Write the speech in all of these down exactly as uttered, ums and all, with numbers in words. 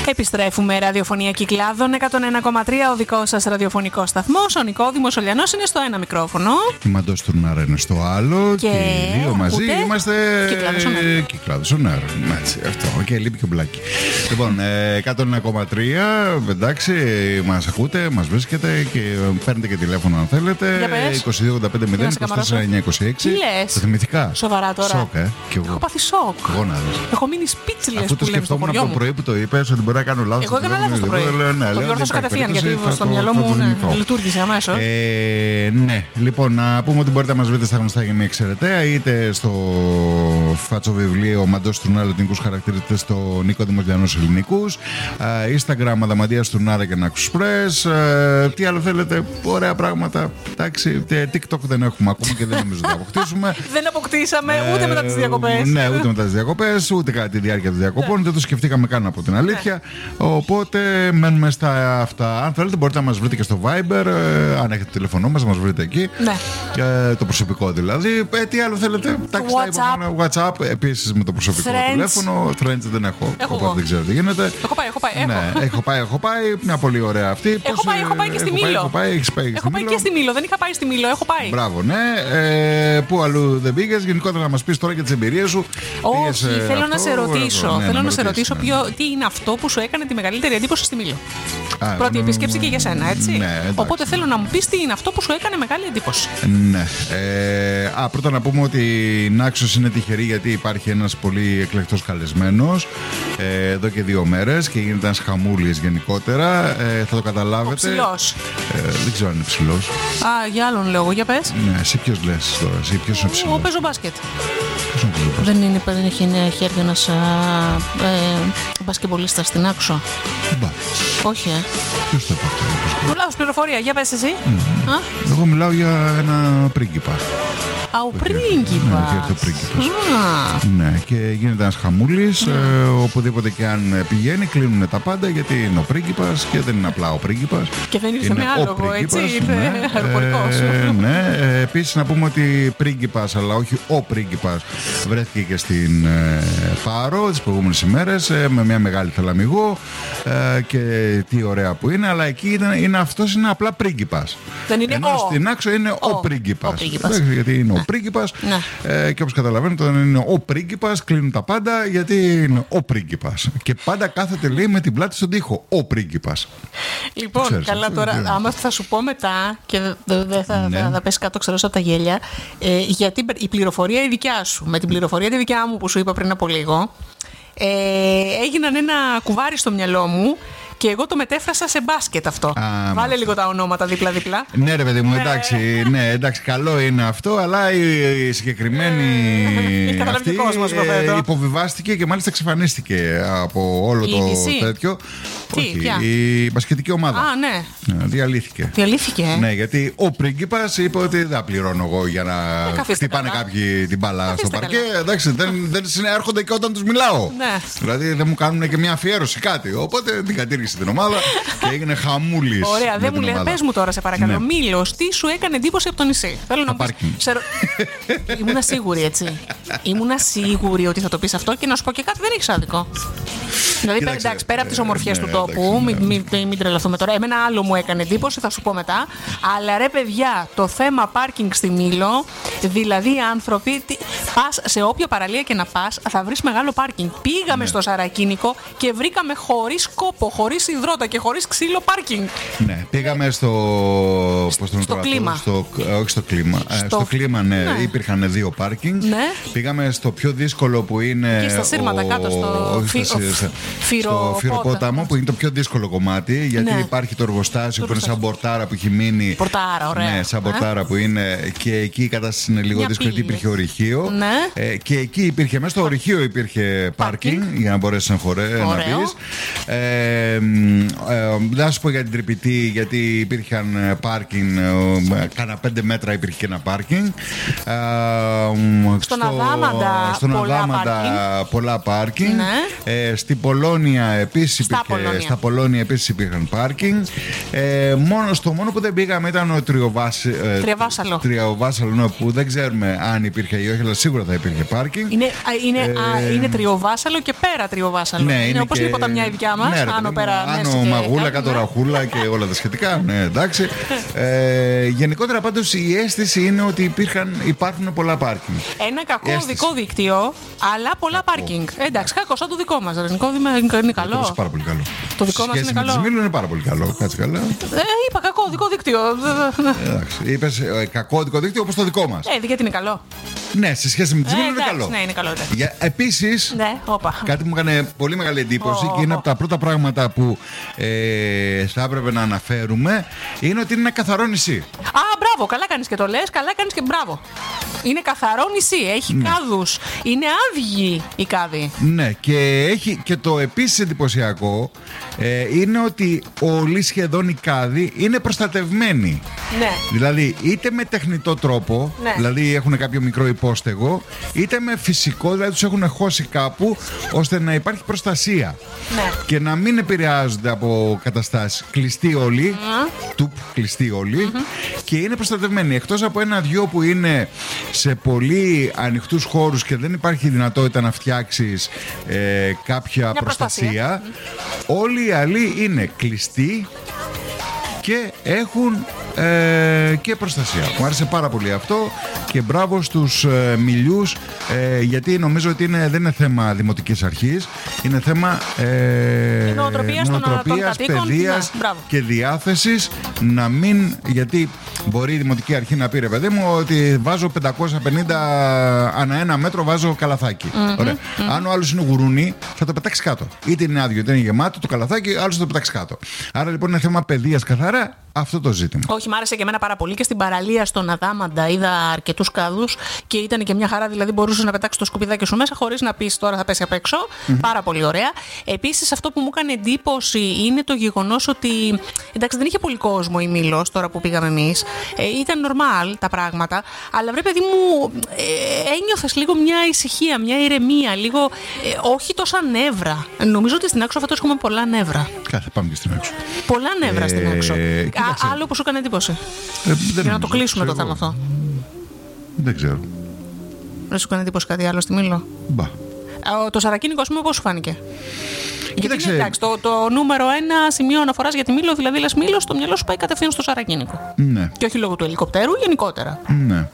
Επιστρέφουμε, ραδιοφωνία Κυκλάδων εκατόν ένα κόμμα τρία, ο δικός σας ραδιοφωνικός σταθμός. Ο Νικόδημος Ολιανός είναι στο ένα μικρόφωνο. Η Μαντός Τουρνάρα είναι στο άλλο. Και, και οι δύο μαζί ούτε... είμαστε. Κυκλάδος Ονάρ. Έτσι, αυτό. Και λείπει και ο Μπλάκι. Λοιπόν, εκατόν ένα κόμμα τρία, εντάξει, μας ακούτε, μας βρίσκετε και παίρνετε και τηλέφωνο αν θέλετε. είκοσι δύο ογδόντα πέντε μηδέν είκοσι τέσσερα εννιακόσια είκοσι έξι. Τι λες? Τα θυμηθικά. Σοβαρά τώρα. Σοκ, ε. Έχω πάθει σοκ. Εγώ να δεις. Έχω μείνει speechless. Αφού το σκεφτόμουν από το πρωί που το είπες ότι μπορεί να κάνω λάθος. Εγώ έκανα λάθος το πρωί. Το διόρθωσα κατευθείαν γιατί στο μυαλό μου λειτουργήσε αμέσως. Ναι, λοιπόν, να πούμε ότι μπορείτε να μας βρείτε στα γνωστά για μια εξαιρετέα, είτε στο φατσοβιβλίο Μαντός Τουρνάρα Ελληνικούς Χαρακτήρες στο Νικόδημος Λιανός Ελληνικούς, Instagram Αδαμαντίας Τουρνάρα και Νάξους Πρες. Τι άλλο θέλετε, ωραία πράγματα. Εντάξει, TikTok δεν έχουμε ακόμα και δεν νομίζω να αποκτήσουμε. Δεν αποκτήσαμε ούτε μετά τις διακοπές. Ναι, ούτε μετά τις διακοπές, ούτε κατά τη διάρκεια των διακοπών. Δεν το σκεφτήκαμε καν από την αλήθεια. Οπότε μένουμε στα αυτά. Αν θέλετε, μπορείτε να μας βρείτε και στο Viber. Αν έχετε τηλεφωνό μας, να μας βρείτε εκεί. Ναι. Ε, το προσωπικό δηλαδή. Ε, τι άλλο θέλετε, τάξη, WhatsApp. WhatsApp επίσης με το προσωπικό Friends. Τηλέφωνο. Friends δεν έχω. έχω οπότε δεν ξέρω τι γίνεται. Έχω πάει, έχω πάει. Έχω, ναι, έχω πάει, έχω πάει. Μια πολύ ωραία αυτή. Έχω Πώς, πάει, έχω πάει και στη Μήλο. Έχω πάει, έχεις πάει, έχω πάει και στη Μήλο. Δεν είχα πάει στη Μήλο, έχω πάει. Μπράβο, ναι. Ε, πού αλλού δεν πήγες, γενικότερα να μας πεις τώρα για τις εμπειρίες σου. Όχι, πήγες, θέλω αυτό, να σε ρωτήσω. ναι, θέλω να, να σε ρωτήσω ναι. ποιο, τι είναι αυτό που σου έκανε τη μεγαλύτερη εντύπωση στη Μήλο. Α, Πρώτη ναι, επίσκεψη και για σένα, έτσι. Ναι, οπότε θέλω να μου πεις τι είναι αυτό που σου έκανε μεγάλη εντύπωση. Ναι. Ε, α, πρώτα να πούμε ότι η Νάξος είναι τυχερή γιατί υπάρχει ένας πολύ εκλεκτός καλεσμένος ε, εδώ και δύο μέρες και γίνεται ένας χαμούλης γενικότερα. Ε, θα το καταλάβετε. Ψηλός. Ε, δεν ξέρω αν είναι ψηλός. Α, για άλλον λόγο, για πες. Ναι, εσύ ποιος λες τώρα, εσύ ποιος είναι ψηλός? Εγώ παίζω μπάσκετ. Ποιος είναι ψηλός? Δεν, είναι, δεν έχει χέρι ένας ε, μπασκετμπολίστας στην Άξο. Μπα. Όχι, ε. Ποιος το είπε αυτό? Μου λάθος πληροφορία, για πες εσύ. Mm. Α? Εγώ μιλάω για ένα πρίγκιπα. Α, ο πρίγκιπας. Ναι, και ο πρίγκιπας. Ναι, και γίνεται ένας χαμούλης. Ναι. Ε, οπουδήποτε και αν πηγαίνει, κλείνουν τα πάντα γιατί είναι ο πρίγκιπας και δεν είναι απλά ο πρίγκιπας. Και δεν ήρθε με άλογο, έτσι. Ήρθε ναι, αεροπορικός. Ε, ναι, ε, επίσης να πούμε ότι πρίγκιπας, αλλά όχι ο πρίγκιπας, βρέθηκε και στην ε, Πάρο τις προηγούμενες ημέρες ε, με μια μεγάλη θαλαμιγό ε, και τι ωραία που είναι, αλλά εκεί ήταν, είναι, αυτός είναι απλά πρίγκιπας. Δεν είναι ενώ ο. στην Άξο είναι ο, ο πρίγκιπας. Γιατί είναι ο πρίγκιπας ναι. ε, και όπως καταλαβαίνετε όταν είναι ο πρίγκιπας κλείνουν τα πάντα γιατί είναι ο πρίγκιπας και πάντα κάθεται λέει με την πλάτη στον τοίχο ο πρίγκιπας. Λοιπόν, ξέρεις, καλά αυτό, τώρα άμα θα σου πω μετά και δεν δε θα, ναι. θα, θα πέσει κάτω ξέρω από τα γέλια ε, γιατί η πληροφορία η δικιά σου με την πληροφορία τη δικιά μου που σου είπα πριν από λίγο ε, έγιναν ένα κουβάρι στο μυαλό μου. Και εγώ το μετέφρασα σε μπάσκετ αυτό. Α, Βάλε μάλιστα. λίγο τα ονόματα δίπλα-δίπλα. Ναι, ρε παιδί μου, εντάξει, ναι, εντάξει, καλό είναι αυτό, αλλά η συγκεκριμένη. Ε, αυτή ε, υποβιβάστηκε και μάλιστα εξαφανίστηκε από όλο το τέτοιο. Τι, όχι, ποια? Η μπασκετική ομάδα. Α, ναι. Διαλύθηκε. Διαλύθηκε. Ναι, γιατί ο πρίγκιπας είπε ότι δεν πληρώνω εγώ για να ε, χτυπάνε καλά. Κάποιοι την μπάλα καθίστε στο παρκέ. Εντάξει, δεν, δεν συνέρχονται και όταν τους μιλάω. Ναι. Δηλαδή δεν μου κάνουν και μια αφιέρωση κάτι. Οπότε την κατήργησε την ομάδα και έγινε χαμούλης. Ωραία, δεν μου λέει, πες μου τώρα σε παρακαλώ. Ναι. Μήλος, τι σου έκανε εντύπωση από το νησί? Θέλω να πεις. Σε... Ήμουνα σίγουρη, έτσι. Ήμουνα σίγουρη ότι θα το πεις αυτό και να σου πω και κάτι, δεν έχεις άδικο. Δηλαδή, Κοίταξε, εντάξει, πέρα από τις ομορφιές ναι, του τόπου, εντάξει, μην, μην, μην, μην τρελαθούμε τώρα. Εμένα άλλο μου έκανε εντύπωση, θα σου πω μετά. Αλλά ρε, παιδιά, το θέμα πάρκινγκ στη Μήλο, δηλαδή οι άνθρωποι, πας σε όποια παραλία και να πας, θα βρεις μεγάλο πάρκινγκ. Πήγαμε ναι. στο Σαρακίνικο και βρήκαμε χωρίς κόπο, χωρίς υδρότα και χωρίς ξύλο πάρκινγκ. Ναι, πήγαμε στο. Πώς το στο κλίμα. Στο, όχι στο κλίμα. Στο, στο κλίμα, ναι, ναι. Υπήρχαν δύο πάρκινγκ. Ναι. Πήγαμε στο πιο δύσκολο που είναι. Και στα σύρματα ο... κάτω, στο. Όχι, στο... Στο Φυροπόταμο που είναι το πιο δύσκολο κομμάτι γιατί ναι. υπάρχει το εργοστάσιο που είναι σαν μπορτάρα που έχει μείνει. Μπορτάρα, ωραία. Ναι, σαν μπορτάρα ε? που είναι και εκεί η κατάσταση είναι λίγο Μια δύσκολη γιατί υπήρχε ορυχείο. Ναι. Ε, και εκεί υπήρχε, μέσα στο ορυχείο υπήρχε πάρκινγκ για να μπορέσει να, χωρέ, να πεις. Ε, ε, δεν θα σου πω για την Τρυπητή γιατί υπήρχαν πάρκινγκ, ε, κάνα πέντε μέτρα υπήρχε και ένα πάρκινγκ. Ε, στον στο, Αδάμαντα στον πολλά Αδάμαντα πάρκινγκ. πολλά πάρκινγκ. Ναι. Ε, στην Πολώνια επίσης στα υπήρχε, Πολώνια. στα Πολώνια επίσης υπήρχαν πάρκινγκ. Ε, μόνο, στο μόνο που δεν πήγαμε ήταν ο Τριοβάσι, ε, Τριοβάσαλο. Τριοβάσαλο, ναι, που δεν Δεν ξέρουμε αν υπήρχε ή όχι, αλλά σίγουρα θα υπήρχε πάρκινγκ. Είναι, είναι, ε... α, είναι τριοβάσαλο και πέρα τριοβάσαλο. Ναι, είναι είναι όπως και... η ποταμιά η δικιά μας. Ναι, άνω πέρα, άνω μαγούλα, κάτω ναι. ραχούλα και όλα τα σχετικά. Ναι, εντάξει. ε, γενικότερα πάντως η αίσθηση είναι ότι υπήρχαν, υπάρχουν πολλά πάρκινγκ. Ένα κακό αίσθηση. Οδικό δίκτυο, αλλά πολλά πάρκινγκ. Ε, εντάξει, κακό σαν το δικό μας. Το δικό είναι καλό. Είναι πάρα πολύ καλό. Το δικό μας είναι καλό. Το Μήλου είναι πάρα πολύ καλό. Κάτσε καλά. Ε, είπα κακό οδικό δίκτυο. Εντάξει. Είπες ε, κακό οδικό δίκτυο όπως το δικό μας. Ε, γιατί είναι καλό. Ναι, σε σχέση με τη Μήλου ε, είναι καλό. Ναι, είναι καλό. Επίσης, ναι, κάτι μου έκανε πολύ μεγάλη εντύπωση oh, και είναι oh. από τα πρώτα πράγματα που ε, θα έπρεπε να αναφέρουμε είναι ότι είναι ένα καθαρό νησί. Α, μπράβο, καλά κάνεις και το λες, καλά κάνεις και μπράβο. Είναι καθαρό νησί, έχει ναι. κάδους, είναι άδειοι οι κάδοι. Ναι, και, έχει, και το επίσης εντυπωσιακό ε, είναι ότι όλοι σχεδόν οι κάδοι είναι προστατευμένοι. Ναι. Δηλαδή είτε με τεχνητό τρόπο, ναι. δηλαδή έχουν κάποιο μικρό υπόστεγο, είτε με φυσικό, δηλαδή τους έχουν χώσει κάπου ώστε να υπάρχει προστασία. Ναι. Και να μην επηρεάζονται από καταστάσεις. Κλειστοί όλοι, mm. τουπ, κλειστοί όλοι mm-hmm. και είναι προστατευμένοι. Εκτός από ένα-δυο που είναι σε πολύ ανοιχτούς χώρους και δεν υπάρχει δυνατότητα να φτιάξεις ε, κάποια μια προστασία, mm. όλοι οι άλλοι είναι κλειστοί και έχουν ε, και προστασία. Μου άρεσε πάρα πολύ αυτό και μπράβο στους ε, μιλιούς ε, γιατί νομίζω ότι είναι, δεν είναι θέμα δημοτικής αρχής, είναι θέμα ε, νοοτροπίας, νοοτροπίας παιδείας ναι, και διάθεσης να μην, γιατί μπορεί η δημοτική αρχή να πει ρε παιδί μου ότι βάζω πεντακόσια πενήντα ανά ένα μέτρο βάζω καλαθάκι. Mm-hmm, Ωραία. Mm-hmm. Αν ο άλλος είναι γουρούνι θα το πετάξει κάτω. Είτε είναι άδειο είτε είναι γεμάτο το καλαθάκι, άλλος θα το πετάξει κάτω. Άρα λοιπόν είναι θέμα παιδείας καθαρά αυτό το ζήτημα. Όχι, μ' άρεσε και εμένα πάρα πολύ και στην παραλία στον Αδάμαντα είδα αρκετούς κάδους και ήταν και μια χαρά, δηλαδή μπορούσες να πετάξεις το σκουπιδάκι σου μέσα χωρίς να πεις τώρα θα πέσει απ' έξω. Mm-hmm. Πάρα πολύ ωραία. Επίσης αυτό που μου έκανε εντύπωση είναι το γεγονός ότι εντάξει δεν είχε πολύ κόσμο η Μήλος τώρα που πήγαμε εμείς. Ε, ήταν normal τα πράγματα, αλλά βρε παιδί μου ε, ένιωθες λίγο μια ησυχία, μια ηρεμία, λίγο ε, όχι τόσα νεύρα. Νομίζω ότι στην Άξο φέτος έχουμε πολλά νεύρα. Κάθε πάμε και στην Άξο. Πολλά νεύρα ε, στην Άξο. Κοίταξε. Α, άλλο που σου έκανε εντύπωση. Ε, Για να το κλείσουμε ξέρω. το θέμα αυτό. Δεν ξέρω. Δεν σου έκανε εντύπωση κάτι άλλο στη Μήλο? Μπα. Το Σαρακίνικο, ας πούμε, πώς σου φάνηκε? Κοίταξε. Γιατί, εντάξει, το, το νούμερο ένα σημείο αναφοράς για τη Μήλο, δηλαδή λες Μήλο, το μυαλό σου πάει κατευθείαν στο Σαρακίνικο. Ναι. Και όχι λόγω του ελικοπτέρου, γενικότερα. Ναι.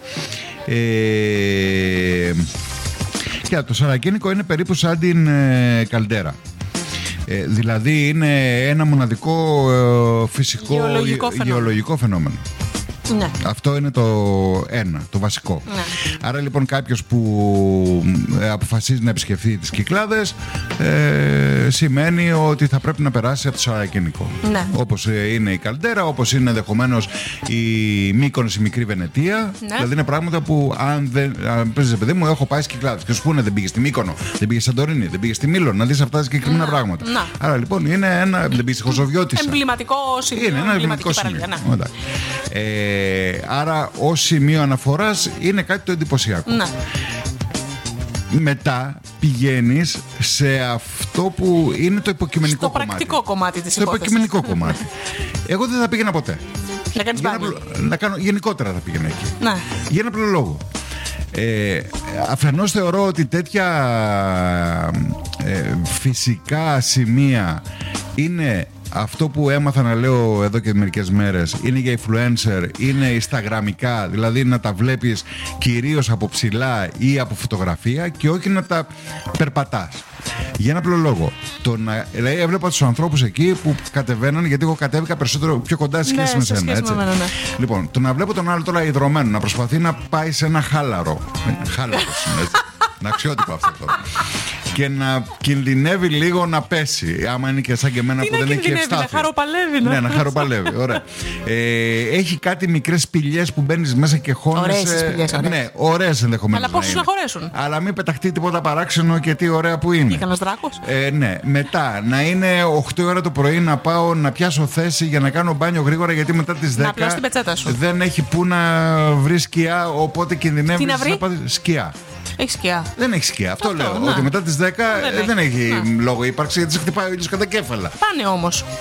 Ε... Και το Σαρακίνικο είναι περίπου σαν την ε, Καλντέρα. Ε, δηλαδή είναι ένα μοναδικό ε, φυσικό γεωλογικό φαινόμενο. γεωλογικό φαινόμενο. Ναι. Αυτό είναι το ένα, το βασικό. Ναι. Άρα λοιπόν κάποιος που ε, αποφασίζει να επισκεφθεί τις Κυκλάδες ε, σημαίνει ότι θα πρέπει να περάσει από το Σαρακίνικο. Ναι. Όπως ε, είναι η Καλντέρα, όπως είναι ενδεχομένως η Μύκονος, η Μικρή Βενετία. Ναι. Δηλαδή είναι πράγματα που αν δεν. Αν παίζεις παιδί μου, έχω πάει στις Κυκλάδες. Και σου πούνε δεν πήγε στη Μύκονο, δεν πήγε στη Σαντορίνη, δεν πήγε στη Μήλο, να δεις αυτά τα συγκεκριμένα ναι. πράγματα. Ναι. Άρα λοιπόν είναι ένα. Δεν πήγε στη Χωσοβιώτισσα. Εμβληματικό σημείο. Είναι ένα εμβληματικό σημείο. Ναι. Ε, άρα ως σημείο αναφοράς είναι κάτι το εντυπωσιακό. Ναι. Μετά πηγαίνεις σε αυτό που είναι το υποκειμενικό στο κομμάτι. Στο πρακτικό κομμάτι της στο υπόθεσης. υποκειμενικό κομμάτι. Εγώ δεν θα πήγαινα ποτέ. Να κάνεις Για μπάνιο. να, να κάνω, γενικότερα θα πήγαινα εκεί. Ναι. Για ένα απλό λόγο. Ε, αφενός θεωρώ ότι τέτοια ε, φυσικά σημεία είναι αυτό που έμαθα να λέω εδώ και μερικές μέρες, είναι για influencer, είναι instagramικά, δηλαδή να τα βλέπεις κυρίως από ψηλά ή από φωτογραφία και όχι να τα περπατάς. Για ένα απλό λόγο. Το να, δηλαδή έβλεπα τους ανθρώπους εκεί που κατεβαίναν, γιατί εγώ κατέβηκα περισσότερο πιο κοντά σε σχέση ναι, με σε σένα. σχέση με μένα, ναι. Λοιπόν, το να βλέπω τον άλλο τώρα ιδρωμένο να προσπαθεί να πάει σε ένα χάλαρο. Χάλαρος είναι έτσι. Να αξιότυπο αυτό τώρα. Και να κινδυνεύει λίγο να πέσει. Άμα είναι και σαν και εμένα τι που δεν έχει ευστάθεια. Να χαροπαλεύει, ναι. Ναι, να χαροπαλεύει. Ωραία. Ε, έχει κάτι μικρές σπηλιές που μπαίνεις μέσα και χώνεσαι. Ωραίες σπηλιές, ωραίες. Ναι, ωραίες ενδεχομένως. Αλλά πόσους να χωρέσουν. Αλλά μην πεταχτεί τίποτα παράξενο και τι ωραία που είναι. Ή κανένας δράκος. Ε, ναι. Μετά να είναι οκτώ ώρα το πρωί να πάω να πιάσω θέση για να κάνω μπάνιο γρήγορα γιατί μετά τις δέκα να απλώσει την πετσέτα σου. Δεν έχει που να βρει σκιά, οπότε κινδυνεύεις να βρει? να πάρει σκιά. Έχει σκιά. Δεν έχει σκιά. Αυτό, Αυτό λέω. Να. Ότι μετά τις δέκα δεν, δεν έχει, έχει λόγο ύπαρξη γιατί σε χτυπάει ο ήλιος κατά κέφαλα. Πάνε όμως.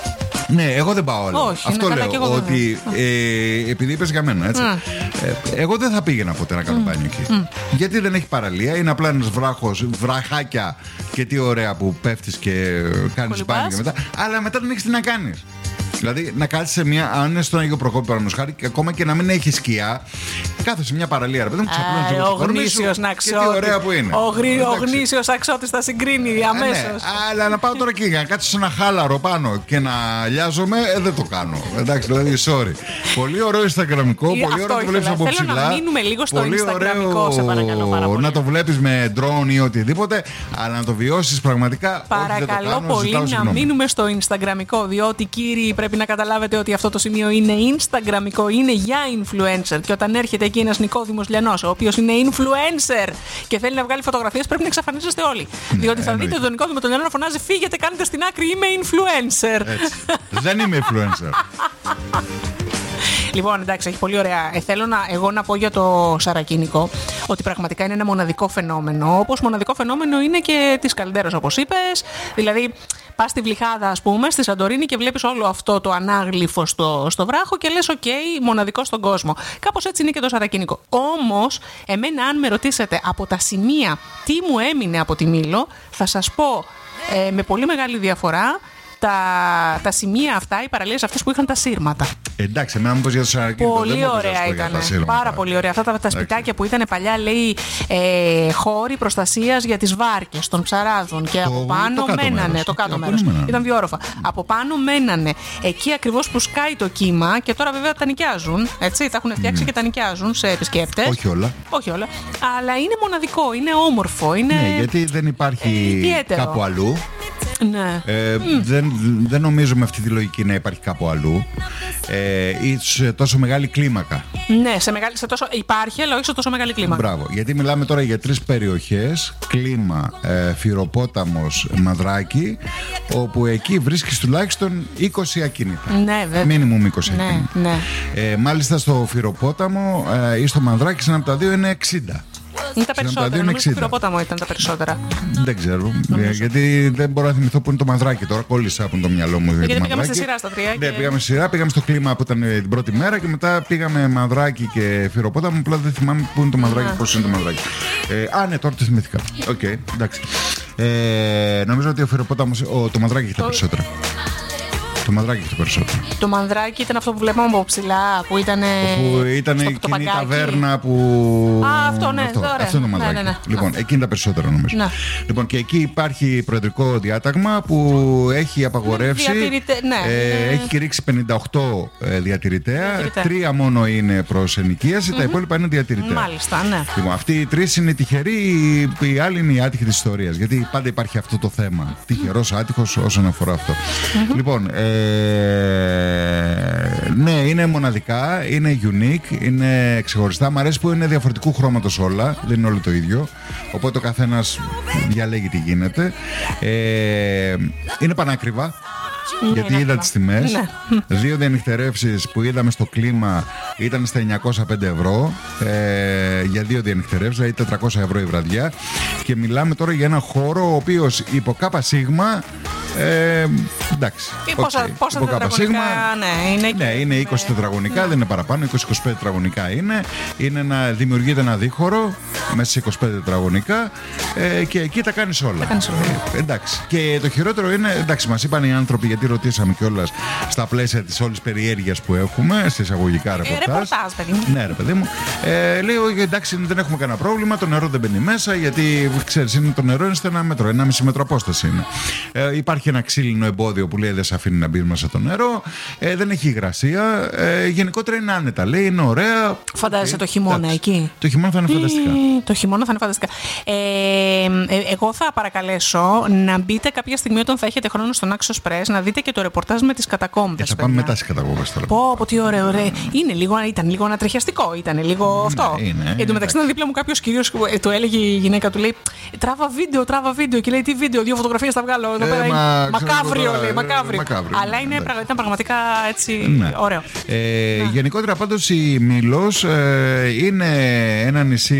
Ναι, εγώ δεν πάω άλλο. Όχι, αυτό λέω. εγώ ότι ε, επειδή είπες για μένα, έτσι. Mm. Ε, εγώ δεν θα πήγαινα ποτέ να κάνω mm. μπάνιο εκεί. Mm. Γιατί δεν έχει παραλία, είναι απλά ένας βράχος, βραχάκια και τι ωραία που πέφτεις και κάνεις μπάνιο και μετά. Αλλά μετά δεν έχεις τι να κάνεις. Δηλαδή να κάτσεις σε μια, αν είναι στον Αγίο Προκόπη παραδείγματος χάρη, και ακόμα και να μην έχει σκιά, κάθεσαι σε μια παραλία, ρε παιδί μου, ξαπλώνεις ο γνήσιος να και τι ωραία που είναι. Ο, γρι, ο γνήσιος αξιώτης θα συγκρίνει αμέσως. Ναι, αλλά να πάω τώρα εκεί, να κάτσω σε ένα χάλαρο πάνω και να λιάζομαι, ε, δεν το κάνω. Εντάξει, δηλαδή, sorry. Πολύ ωραίο Instagramικό, πολύ ωραίο να το βλέπεις από ψηλά. Θέλω να μείνουμε λίγο στο Instagramικό, σε παρακαλώ πάρα πολύ. Να το βλέπεις με drone ή οτιδήποτε, αλλά να το βιώσεις πραγματικά. Παρακαλώ πολύ να μείνουμε στο Instagramικό, διότι κύριοι πρέπει να καταλάβετε ότι αυτό το σημείο είναι Instagramικό, είναι για influencer. Και όταν έρχεται εκεί ένας Νικόδημος Λιανός, ο οποίος είναι influencer και θέλει να βγάλει φωτογραφίες, πρέπει να εξαφανίζεστε όλοι. Ναι, διότι θα εννοείται. Δείτε τον Νικόδημο τον Λιανό να φωνάζει: φύγετε, κάνετε στην άκρη, είμαι influencer. Έτσι. Δεν είμαι influencer. Λοιπόν, εντάξει, έχει πολύ ωραία. Ε, θέλω να, εγώ να πω για το Σαρακίνικο ότι πραγματικά είναι ένα μοναδικό φαινόμενο. Όπως μοναδικό φαινόμενο είναι και της Καλντέρας, όπως είπες. Δηλαδή, πας στη Βλυχάδα, ας πούμε, στη Σαντορίνη και βλέπεις όλο αυτό το ανάγλυφο στο, στο βράχο και λες: οκ, okay, μοναδικό στον κόσμο. Κάπως έτσι είναι και το Σαρακίνικο. Όμως, εμένα, αν με ρωτήσετε από τα σημεία τι μου έμεινε από τη Μήλο, θα σας πω ε, με πολύ μεγάλη διαφορά. Τα, τα σημεία αυτά, οι παραλίες αυτές που είχαν τα σύρματα. Εντάξει, εμένα μου πες για το Σαρακίνικο. Πολύ ωραία ήταν. Πάρα πολύ ωραία. Αυτά τα, τα σπιτάκια που ήταν παλιά, λέει, ε, χώροι προστασίας για τις βάρκες των ψαράδων. Και το, από πάνω το μένανε. Μέρος. Το κάτω μέρος. Ήταν δύο όροφα. Mm. Από πάνω μένανε εκεί ακριβώς που σκάει το κύμα και τώρα βέβαια τα νοικιάζουν. Έτσι, τα έχουν φτιάξει mm. και τα νοικιάζουν σε επισκέπτες. Όχι όλα. Όχι όλα. Αλλά είναι μοναδικό, είναι όμορφο. Είναι... Ναι, γιατί δεν υπάρχει ε, κάπου αλλού. Ναι. Ε, mm. δεν, δεν νομίζω με αυτή τη λογική να υπάρχει κάπου αλλού ε, ή σε τόσο μεγάλη κλίμακα. Ναι, σε μεγάλη, σε τόσο, υπάρχει, αλλά όχι σε τόσο μεγάλη κλίμακα. Μπράβο, γιατί μιλάμε τώρα για τρεις περιοχές: κλίμα, ε, Φυροπόταμος, Μανδράκη, όπου εκεί βρίσκεις τουλάχιστον είκοσι ακίνητα. Ναι, βέβαια. Μίνιμουμ είκοσι ναι, ακίνητα. Ναι. Ε, μάλιστα στο Φυροπόταμο ε, ή στο Μανδράκη, σε ένα από τα δύο είναι εξήντα. Είναι τα περισσότερα. Νομίζω στο Φυροπόταμο ήταν τα περισσότερα. Δεν ξέρω. Νομίζω. Γιατί δεν μπορώ να θυμηθώ που είναι το Μανδράκη τώρα. Κόλλησα από το μυαλό μου. Γιατί πήγαμε στη σειρά στα τρία. Ναι, και... πήγαμε στη σειρά. Πήγαμε στο κλίμα που ήταν την πρώτη μέρα και μετά πήγαμε Μανδράκη και Φυροπόταμο. Απλά δεν θυμάμαι πού είναι το Μανδράκη, πώς είναι το Μανδράκη. Ε, α, ναι, τώρα το θυμήθηκα. Οκ, okay, εντάξει. Ε, νομίζω ότι ο Φυροπόταμος, ο, το Μανδράκη έχει τα περισσότερα. Το Μανδράκη έχει το περισσότερο. Το Μανδράκη ήταν αυτό που βλέπαμε από ψηλά, που ήταν. Που ήταν εκείνη η ταβέρνα που. Α, αυτό, ναι, αυτό, τώρα. αυτό είναι το Μανδράκη. Ναι, ναι, ναι. Λοιπόν, εκεί είναι τα περισσότερα νομίζω. Ναι. Λοιπόν, και εκεί υπάρχει προεδρικό διάταγμα που έχει απαγορεύσει. Ναι, ε, ναι. Έχει κηρύξει πενήντα οκτώ ε, διατηρητέα. Διατηρητέα. Τρία μόνο είναι προς ενοικίαση, mm-hmm. τα υπόλοιπα είναι διατηρητέα. Μάλιστα, ναι. Λοιπόν, αυτοί οι τρεις είναι τυχεροί, οι άλλοι είναι οι άτυχοι της ιστορίας. Γιατί πάντα υπάρχει αυτό το θέμα. Τυχερός, άτυχος όσον αφορά αυτό. Mm-hmm. Λοιπόν, ε, Ε, ναι, είναι μοναδικά, είναι unique, είναι ξεχωριστά. Μ' αρέσει που είναι διαφορετικού χρώματος όλα, δεν είναι όλο το ίδιο. Οπότε ο καθένας διαλέγει τι γίνεται. Ε, είναι πανάκριβα. Ναι, γιατί είδα τις τιμές. Ναι. Δύο διανυκτερεύσεις που είδαμε στο κλίμα ήταν στα εννιακόσια πέντε ευρώ ε, για δύο διανυκτερεύσεις, δηλαδή τετρακόσια ευρώ η βραδιά. Και μιλάμε τώρα για ένα χώρο ο οποίος υπό ΚΣ ε, εντάξει. Πόσα, okay. πόσα τετραγωνικά, ναι, είναι, ναι, είναι είκοσι τετραγωνικά, ναι. Δεν είναι παραπάνω, είκοσι με είκοσι πέντε τετραγωνικά είναι. είναι ένα, δημιουργείται ένα δίχωρο μέσα σε είκοσι πέντε τετραγωνικά ε, και εκεί τα κάνεις όλα. Τα κάνεις όλα. Ε, εντάξει. Και το χειρότερο είναι, εντάξει, μας είπαν οι άνθρωποι, γιατί ρωτήσαμε κιόλας στα πλαίσια της όλης περιέργειας που έχουμε, σε εισαγωγικά ρεπορτάζ. Ε, ρεπορτάζ, παιδί μου. Ναι, ρε παιδί μου. Ε, λέει, εντάξει, δεν έχουμε κανένα πρόβλημα, το νερό δεν μπαίνει μέσα, γιατί ξέρεις, είναι, το νερό είναι στο ένα μέτρο, ένα μισή μέτρο απόσταση είναι. Ε, υπάρχει ένα ξύλινο εμπόδιο που λέει δεν σε αφήνει να μπει μέσα το νερό, ε, δεν έχει υγρασία. Ε, γενικότερα είναι άνετα, λέει, είναι ωραία. Φαντάζεσαι το χειμώνα εντάξει. Εκεί. Το χειμώνα θα είναι φανταστικά. Ε, το χειμώνα θα είναι φανταστικά. Ε, ε, εγώ θα παρακαλέσω να μπείτε κάποια στιγμή όταν θα έχετε χρόνο στον Naxos Press να δείτε και το ρεπορτάζ με τις κατακόμβες. Ε, θα πάμε μετά στις κατακόμβες τώρα. Πω, πω, τι ωραίο, ωραίο. Είναι λίγο, ήταν λίγο ανατριχιαστικό, ήταν λίγο αυτό. Είναι, εν τω μεταξύ, ήταν δίπλα μου κάποιος κύριος που του έλεγε η γυναίκα του, λέει, τράβα βίντεο, τράβα βίντεο. Και λέει, τι βίντεο, δύο φωτογραφίες θα βγάλω. Εδώ πέρα. Μακάβριο, λέει, μακάβριο. Αλλά είναι, ήταν πραγματικά έτσι ναι. ωραίο. Ε, γενικότερα πάντως η Μήλος ε, είναι ένα νησί το οποίο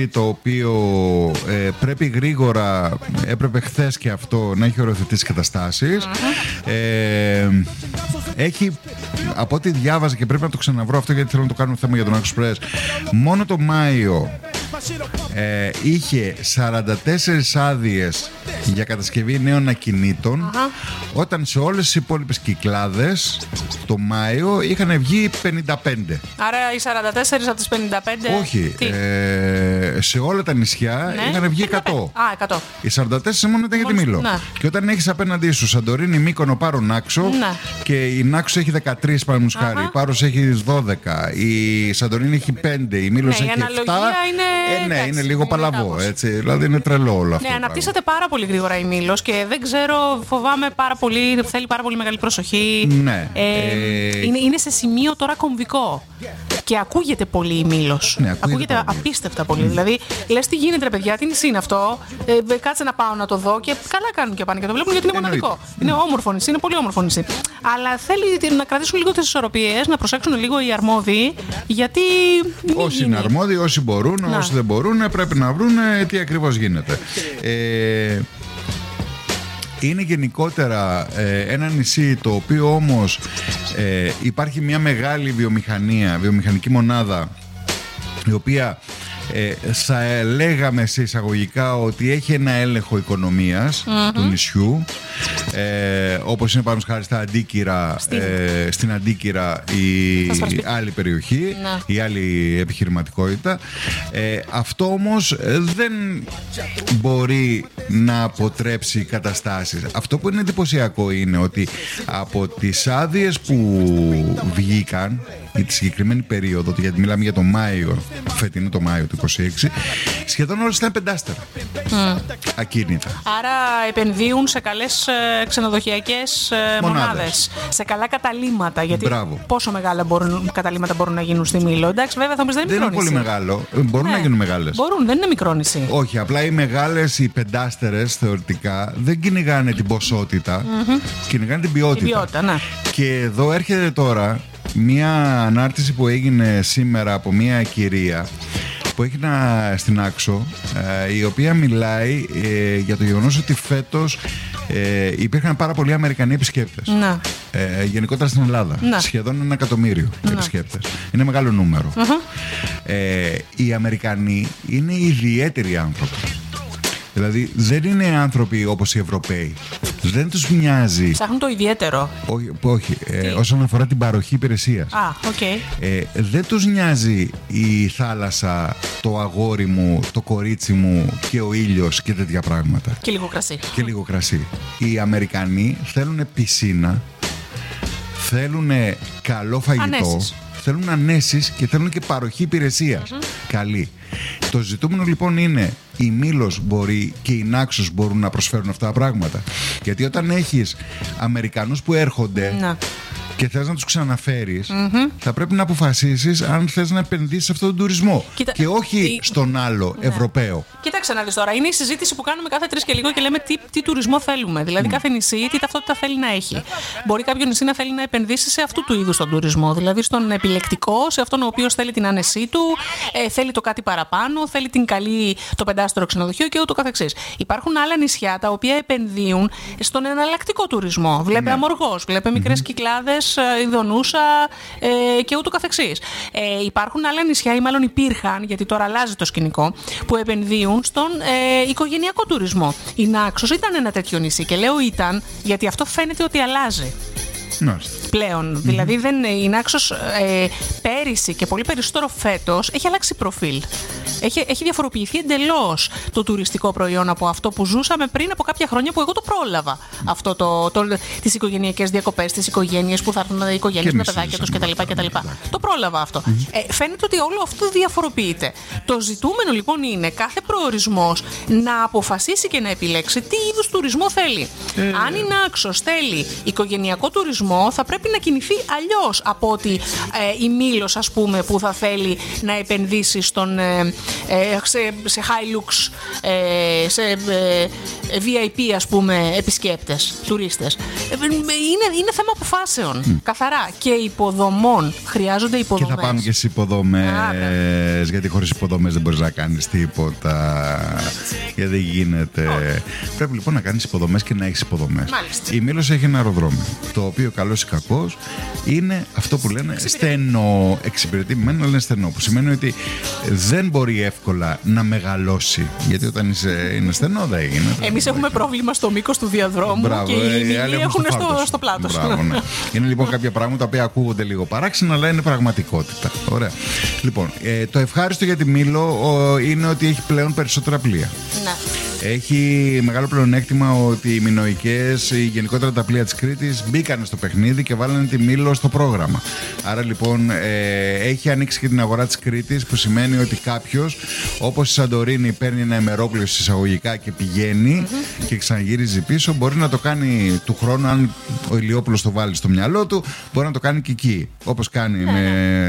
οποίο ε, πρέπει γρήγορα, έπρεπε χθες και αυτό να έχει οριοθετήσει καταστάσεις. Mm-hmm. Ε, έχει, από ό,τι διάβαζα και πρέπει να το ξαναβρω αυτό γιατί θέλω να το κάνουμε θέμα για τον Express, μόνο το Μάιο ε, είχε σαράντα τέσσερις άδειες για κατασκευή νέων ακινήτων, uh-huh. όταν σε όλες τις υπόλοιπες κυκλάδες το Μάιο είχαν βγει πενήντα πέντε. Άρα οι σαράντα τέσσερις από τις πενήντα πέντε. Όχι, ε, σε όλα τα νησιά, ναι, είχαν βγει εκατό. Α, εκατό. Οι σαράντα τέσσερις μόνο ήταν για τη Μήλο. Ναι. Και όταν έχεις απέναντί σου Σαντορίνη, Μύκονο, Πάρο, Νάξο, ναι, και η Νάξο έχει δεκατρία παραδείγματος χάρη, η Πάρος έχει δώδεκα, η Σαντορίνη έχει πέντε, η Μήλος, ναι, έχει επτά. Είναι, ε, ναι, είναι λίγο είναι παλαβό, έτσι, δηλαδή είναι τρελό όλο αυτό. Ναι, αναπτύσσεται πάρα πολύ γρήγορα η Μήλος και δεν ξέρω, φοβάμαι πάρα πολύ, θέλει πάρα πολύ μεγάλη προσοχή. Ναι. Ε, ε... Είναι, είναι σε σημείο τώρα κομβικό. Και ακούγεται πολύ η Μήλος. Ναι, ακούγεται, ακούγεται απίστευτα πολύ. Mm. Δηλαδή, λες τι γίνεται, ρε παιδιά, τι νησί είναι αυτό. Ε, κάτσε να πάω να το δω. Και καλά κάνουν και πάνε και το βλέπουν γιατί είναι μοναδικό. Mm. Είναι όμορφο νησί, είναι πολύ όμορφο νησί. Αλλά θέλει να κρατήσουν λίγο τις ισορροπίες, να προσέξουν λίγο οι αρμόδιοι. Γιατί. Όσοι είναι αρμόδιοι, όσοι μπορούν, να. όσοι δεν μπορούν, πρέπει να βρουν τι ακριβώς γίνεται. Ε, Είναι γενικότερα ε, ένα νησί το οποίο όμως ε, υπάρχει μια μεγάλη βιομηχανία, βιομηχανική μονάδα, η οποία ε, θα λέγαμε σε εισαγωγικά ότι έχει ένα έλεγχο οικονομίας mm-hmm. του νησιού, ε, όπως είναι πάνω χάρη στα Αντίκυρα, στην, ε, στην Αντίκυρα η, η άλλη περιοχή, να. η άλλη επιχειρηματικότητα. Ε, αυτό όμως δεν μπορεί να αποτρέψει καταστάσεις. Αυτό που είναι εντυπωσιακό είναι ότι από τις άδειες που βγήκαν για τη συγκεκριμένη περίοδο, γιατί μιλάμε για το Μάιο, φετινό το Μάιο του είκοσι έξι, σχεδόν όλες ήταν πεντάστερα mm. ακίνητα. Άρα επενδύουν σε καλές ε, ξενοδοχειακές ε, μονάδες. μονάδες, σε καλά καταλύματα. Γιατί Μπράβο. Πόσο μεγάλα μπορούν, καταλύματα μπορούν να γίνουν στη Μήλο. Εντάξει, βέβαια θα μου πει δεν είναι δεν μικρό είναι νησί. Πολύ μεγάλο. Μπορούν ναι. να γίνουν μεγάλες. Μπορούν, δεν είναι μικρό νησί. Όχι, απλά οι μεγάλες, οι πεντάστερες θεωρητικά δεν κυνηγάνε την ποσότητα, mm-hmm. κυνηγάνε την ποιότητα. Την ποιότητα, ναι. Και εδώ έρχεται τώρα μία ανάρτηση που έγινε σήμερα από μία κυρία που έχει να, στην Άξο, ε, η οποία μιλάει ε, για το γεγονός ότι φέτος ε, υπήρχαν πάρα πολλοί Αμερικανοί επισκέπτες. Να. Ε, γενικότερα στην Ελλάδα. Να. Σχεδόν ένα εκατομμύριο να. επισκέπτες. Είναι μεγάλο νούμερο. Uh-huh. Ε, οι Αμερικανοί είναι ιδιαίτεροι άνθρωποι. Δηλαδή δεν είναι άνθρωποι όπως οι Ευρωπαίοι. Δεν τους μοιάζει. Ψάχνουν το ιδιαίτερο. Όχι, όχι ε, όσον αφορά την παροχή υπηρεσίας. Α, οκ. Okay. Ε, δεν τους νοιάζει η θάλασσα, το αγόρι μου, το κορίτσι μου και ο ήλιος και τέτοια πράγματα. Και λίγο κρασί. Και λίγο κρασί. Οι Αμερικανοί θέλουν πισίνα, θέλουν καλό φαγητό. Ανέσεις. Θέλουν ανέσεις και θέλουν και παροχή υπηρεσίας. Mm-hmm. Καλή. Το ζητούμενο λοιπόν είναι η Μήλος μπορεί και η Νάξος μπορούν να προσφέρουν αυτά τα πράγματα. Γιατί όταν έχεις Αμερικανούς που έρχονται να. και θες να τους ξαναφέρεις, mm-hmm. θα πρέπει να αποφασίσεις αν θες να επενδύσεις σε αυτόν τον τουρισμό. Κοίτα, και όχι η... στον άλλο ναι. Ευρωπαίο. Κοίταξε να δεις τώρα, είναι η συζήτηση που κάνουμε κάθε τρεις και λίγο και λέμε τι, τι τουρισμό θέλουμε. Δηλαδή, mm. κάθε νησί τι ταυτότητα θέλει να έχει. Μπορεί κάποιο νησί να θέλει να επενδύσει σε αυτού του είδους τον τουρισμό. Δηλαδή, στον επιλεκτικό, σε αυτόν ο οποίος θέλει την άνεσή του, ε, θέλει το κάτι παραπάνω, θέλει την καλή, το πεντάστερο ξενοδοχείο και ούτω καθεξής. Υπάρχουν άλλα νησιά τα οποία επενδύουν στον εναλλακτικό τουρισμό. Βλέπε mm. Αμοργός, βλέπε μικρές mm-hmm. κυκλάδες, Ιδονούσα ε, και ούτω καθεξής. Ε, υπάρχουν άλλα νησιά, ή μάλλον υπήρχαν, γιατί τώρα αλλάζει το σκηνικό, που επενδύουν στον ε, οικογενειακό τουρισμό. Η Νάξος ήταν ένα τέτοιο νησί και λέω ήταν, γιατί αυτό φαίνεται ότι αλλάζει. Μάλιστα. Πλέον. Mm-hmm. Δηλαδή δεν, η Νάξος ε, πέρυσι και πολύ περισσότερο φέτος έχει αλλάξει προφίλ. Έχει, έχει διαφοροποιηθεί εντελώς το τουριστικό προϊόν από αυτό που ζούσαμε πριν από κάποια χρόνια που εγώ το πρόλαβα. Mm. Αυτό το, το, τις οικογενειακές διακοπές, τις οικογένειες που θα έρθουν οι οικογένειες με παιδάκια τους κτλ. κτλ. Το πρόλαβα αυτό. Mm-hmm. Ε, φαίνεται ότι όλο αυτό διαφοροποιείται. Το ζητούμενο λοιπόν είναι κάθε προορισμός να αποφασίσει και να επιλέξει τι είδους τουρισμό θέλει. Mm. Αν η Νάξος θέλει οικογενειακό τουρισμό κόσμο θα πρέπει να κινηθεί αλλιώς από ότι ε, η Μήλος, ας πούμε, που θα θέλει να επενδύσει στον, ε, ε, σε, σε Hilux, ε, σε ε, βι άι πι, ας πούμε, επισκέπτες, τουρίστες. Ε, είναι, είναι θέμα αποφάσεων, mm. καθαρά, και υποδομών. Χρειάζονται υποδομές. Και θα πάμε και στις υποδομές, γιατί χωρίς υποδομές δεν μπορείς να κάνεις τίποτα. Γιατί δεν γίνεται. Oh. Πρέπει λοιπόν να κάνεις υποδομές και να έχεις υποδομές. Μάλιστα. Η Μήλος έχει ένα αεροδρόμιο, το οποίο καλώς ή κακώς είναι αυτό που λένε στενό. Εξυπηρετεί μεν, αλλά είναι στενό. Που σημαίνει ότι δεν μπορεί εύκολα να μεγαλώσει. Γιατί όταν είσαι, είναι στενό δεν γίνεται. Εμείς έχουμε πρόβλημα στο μήκος του διαδρόμου. Μπράβο, και οι Μήλοι έχουν στο, στο, στο πλάτος. Μπράβο, ναι. Είναι λοιπόν κάποια πράγματα που ακούγονται λίγο παράξενα, αλλά είναι πραγματικότητα. Ωραία. Λοιπόν, ε, το ευχάριστο για τη Μήλο ο, είναι ότι έχει πλέον περισσότερα πλοία. Ναι. Έχει μεγάλο πλεονέκτημα ότι οι μινοικές, γενικότερα τα πλοία της Κρήτης, μπήκανε στο παιχνίδι και βάλανε τη Μήλο στο πρόγραμμα. Άρα λοιπόν ε, έχει ανοίξει και την αγορά της Κρήτης, που σημαίνει ότι κάποιος, όπως η Σαντορίνη, παίρνει ένα ημερόπλαιο εισαγωγικά και πηγαίνει mm-hmm. και ξαναγυρίζει πίσω, μπορεί να το κάνει του χρόνου, αν ο Ηλιόπουλος το βάλει στο μυαλό του, μπορεί να το κάνει και εκεί. Όπως κάνει yeah.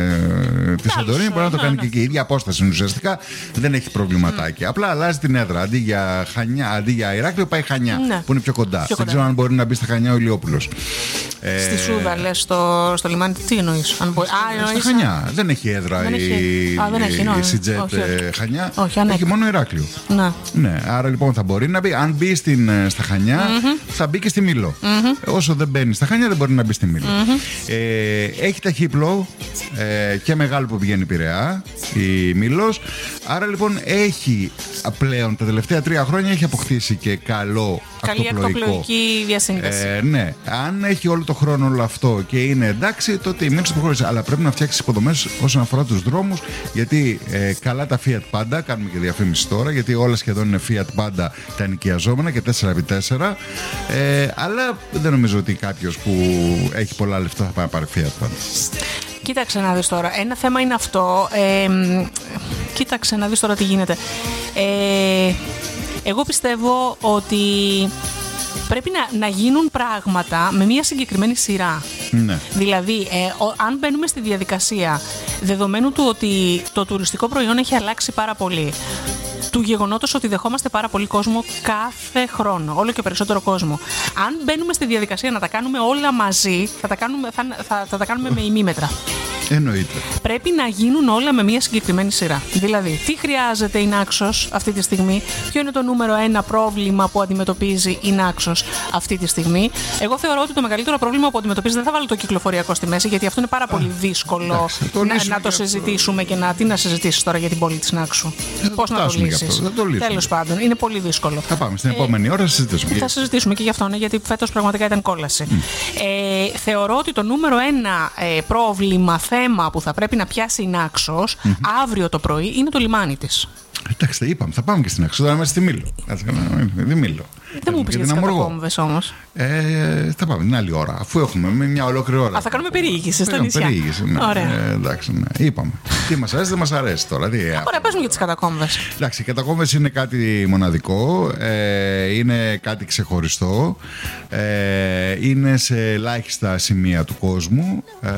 με τη Σαντορίνη, μπορεί να το κάνει yeah. και εκεί. Η ίδια απόσταση ουσιαστικά, δεν έχει προβληματάκι. Mm. Απλά αλλάζει την έδρα. Αντί για Χανιά, αντί για Ηράκλειο πάει Χανιά, ναι. που είναι πιο κοντά. Πιο δεν κοντά. Ξέρω αν μπορεί να μπει στα Χανιά ο Ηλιόπουλος. Στη ε... Σούδα, λες, στο, στο λιμάνι, τι εννοείς? Αν μπορεί... Α, εννοείς στα Χανιά. Δεν έχει έδρα δεν η, έχει... Α, δεν έχει, η Σιτζέτ Χανιά. Όχι, έχει μόνο Ηράκλειο. Ναι. ναι. Άρα λοιπόν θα μπορεί να μπει. Αν μπει στην, στα Χανιά, mm-hmm. θα μπει και στη Μήλο. Mm-hmm. Όσο δεν μπαίνει στα Χανιά, δεν μπορεί να μπει στη Μήλο. Mm-hmm. Ε, έχει ταχύπλο ε, και μεγάλο που πηγαίνει Πειραιά η Μήλος. Άρα λοιπόν έχει πλέον τα τελευταία τρία χρόνια έχει αποκτήσει και καλό καλή ακτοπλοϊκή διασύνδεση. Ε, ναι, αν έχει όλο το χρόνο όλο αυτό και είναι εντάξει, τότε η Μήλος προχώρησε. Αλλά πρέπει να φτιάξει υποδομές όσον αφορά τους δρόμους, γιατί ε, καλά τα Fiat Panda, κάνουμε και διαφήμιση τώρα, γιατί όλα σχεδόν είναι Fiat Panda τα ενοικιαζόμενα και τέσσερα επί τέσσερα. Ε, αλλά δεν νομίζω ότι κάποιος που έχει πολλά λεφτά θα πάει να πάρει Fiat Panda. Κοίταξε να δεις τώρα. Ένα θέμα είναι αυτό. Ε, κοίταξε να δεις τώρα τι γίνεται. Ε, εγώ πιστεύω ότι πρέπει να, να γίνουν πράγματα με μια συγκεκριμένη σειρά. Ναι. Δηλαδή, ε, ο, αν μπαίνουμε στη διαδικασία δεδομένου του ότι το τουριστικό προϊόν έχει αλλάξει πάρα πολύ, του γεγονότος ότι δεχόμαστε πάρα πολύ κόσμο κάθε χρόνο, όλο και περισσότερο κόσμο. Αν μπαίνουμε στη διαδικασία να τα κάνουμε όλα μαζί, θα τα κάνουμε, θα, θα, θα τα κάνουμε με ημίμετρα. Εννοείται. Πρέπει να γίνουν όλα με μια συγκεκριμένη σειρά. Δηλαδή, τι χρειάζεται η Νάξος αυτή τη στιγμή, ποιο είναι το νούμερο ένα πρόβλημα που αντιμετωπίζει η Νάξος αυτή τη στιγμή. Εγώ θεωρώ ότι το μεγαλύτερο πρόβλημα που αντιμετωπίζει, δεν θα βάλω το κυκλοφοριακό στη μέση, γιατί αυτό είναι πάρα πολύ δύσκολο εντάξει, το να, να το συζητήσουμε και να. Τι να συζητήσεις τώρα για την πόλη της Νάξου. Πώς να το λύσεις. Τέλος πάντων, είναι πολύ δύσκολο. Θα πάμε στην επόμενη ώρα να συζητήσουμε. Θα συζητήσουμε και γι' αυτό, ναι, γιατί φέτος πραγματικά ήταν κόλαση. Mm. Ε, θεωρώ ότι το νούμερο ένα ε, πρόβλημα, θέμα που θα πρέπει να πιάσει η Νάξος mm-hmm. αύριο το πρωί είναι το λιμάνι της. Εντάξει, είπαμε, θα πάμε και στην Νάξο, τώρα είμαστε στη Μήλο. Δεν Μήλο. Δεν μου πεις για τις κατακόμβες όμως. Ε, θα πάμε την άλλη ώρα, αφού έχουμε μια ολόκληρη ώρα. Α, θα κάνουμε περιήγηση στα νησιά. Περιήγηση, ναι. Ωραία. Ε, εντάξει, ναι. Είπαμε. Τι μας αρέσει, δεν μας αρέσει τώρα. Τι, ωραία, πες μου για τις κατακόμβες. Εντάξει, οι κατακόμβες είναι κάτι μοναδικό, ε, είναι κάτι ξεχωριστό, ε, είναι σε ελάχιστα σημεία του κόσμου. Ε,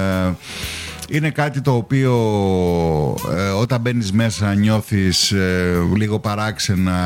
Είναι κάτι το οποίο ε, όταν μπαίνεις μέσα νιώθεις ε, λίγο παράξενα.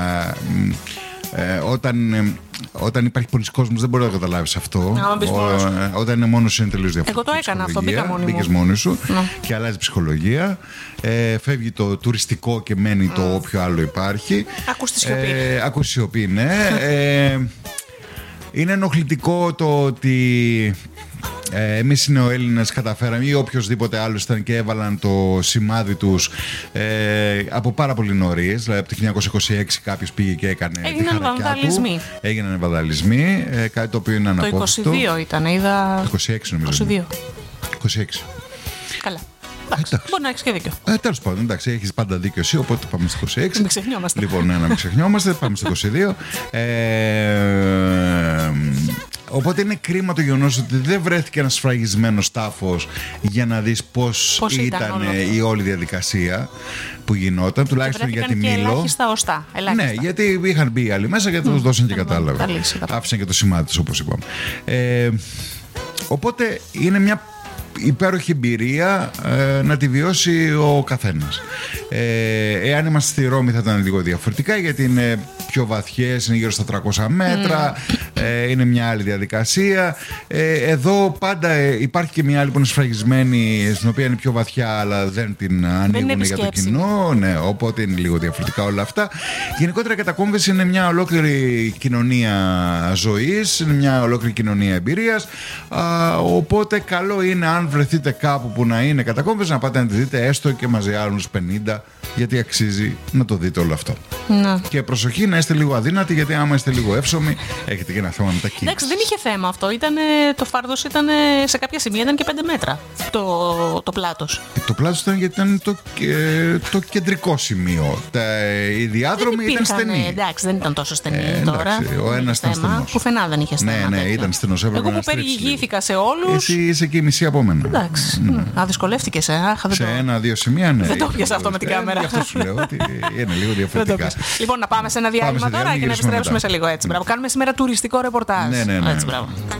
Ε, όταν, ε, όταν υπάρχει πολλής κόσμος δεν μπορεί να το καταλάβεις αυτό. Ο, ε, όταν είναι μόνος σου είναι τελείως διαφορετικό. Εγώ το έκανα αυτό, μπήκα μόνη μου. Μπήκες μόνη σου no. και αλλάζει ψυχολογία. Ε, φεύγει το τουριστικό και μένει mm. το όποιο άλλο υπάρχει. Ακούς τη σιωπή. Ε, ακούς τη σιωπή, ναι. ε, είναι ενοχλητικό το ότι Ε, εμείς οι νεοέλληνες καταφέραμε ή οποιοδήποτε άλλος ήταν και έβαλαν το σημάδι τους ε, από πάρα πολύ νωρίς. Δηλαδή από το χίλια εννιακόσια είκοσι έξι κάποιος πήγε και έκανε έγιναν τη χαρακιά βανδαλισμοί. του. Έγιναν βανδαλισμοί. Ε, κάτι το οποίο είναι αναπόφευκτο. Το είκοσι δύο ήταν, είδα. είκοσι έξι νομίζω. είκοσι δύο. είκοσι έξι. Καλά. Εντάξει, μπορεί να έχεις και δίκιο. Ε, τέλος πάντων, εντάξει, έχεις πάντα δίκιο εσύ, οπότε πάμε στο είκοσι έξι. Μην ξεχνιόμαστε. Λοιπόν, ναι, να μην ξεχνιόμαστε, πάμε στο είκοσι δύο. Ε, οπότε είναι κρίμα το γεγονός ότι δεν βρέθηκε ένας σφραγισμένος τάφος για να δεις πώς, πώς ήταν, ήταν η όλη διαδικασία που γινόταν, τουλάχιστον για τη Μήλο. Ελάχιστα οστά. Ελάχιστα. Ναι, γιατί είχαν μπει άλλοι μέσα και τους mm. δώσαν και κατάλαβα. Άφησαν και το σημάδι τους, όπως είπαμε. Ε, Οπότε είναι μια υπέροχη εμπειρία ε, να τη βιώσει ο καθένας. Ε, εάν είμαστε στη Ρώμη θα ήταν λίγο διαφορετικά, γιατί είναι πιο βαθιές, είναι γύρω στα τριακόσια μέτρα, mm. ε, είναι μια άλλη διαδικασία. Ε, εδώ πάντα ε, υπάρχει και μια άλλη που είναι σφραγισμένη, στην οποία είναι πιο βαθιά, αλλά δεν την ανοίγουν για το κοινό. Ναι, οπότε είναι λίγο διαφορετικά όλα αυτά. Γενικότερα, η κατακόμβες είναι μια ολόκληρη κοινωνία ζωής, είναι μια ολόκληρη κοινωνία εμπειρίας. Α, οπότε καλό είναι, αν βρεθείτε κάπου που να είναι κατακόμβες, να πάτε να τη δείτε έστω και μαζί άλλους πενήντα, γιατί αξίζει να το δείτε όλο αυτό. Να. Και προσοχή να είστε λίγο αδύνατοι, γιατί άμα είστε λίγο εύσωμοι, έχετε και ένα θέμα με τα κύματα. Εντάξει, δεν είχε θέμα αυτό. Ήτανε, το φάρδος ήταν σε κάποια σημεία ήταν και πέντε μέτρα το, το πλάτος. Το πλάτος ήταν γιατί ήταν το, το κεντρικό σημείο. Τα, οι διάδρομοι ήταν στενοί. Εντάξει, δεν ήταν τόσο στενοί ε, τώρα. Εντάξει, ο ένας ήταν στενός. Πουθενά δεν είχε θέμα. Ναι, ναι, ήταν στενός. Εγώ που περιηγήθηκα σε όλους. Εσύ είσαι και η μισή από μένα. Εντάξει. Mm. Α, δυσκολεύτηκες, ε. Αχ, σε το... ένα-δύο σημεία, ναι. Δεν το πιάσα αυτό με την κάμερα. Γι' αυτό σου λέω ότι είναι λίγο διαφορετικά. Λοιπόν, να πάμε σε ένα διάλειμμα τώρα και να επιστρέψουμε σε λίγο έτσι. Μπράβο. Κάνουμε σήμερα τουριστικό ρεπορτάζ. Ναι, ναι, ναι. Έτσι, μπράβο.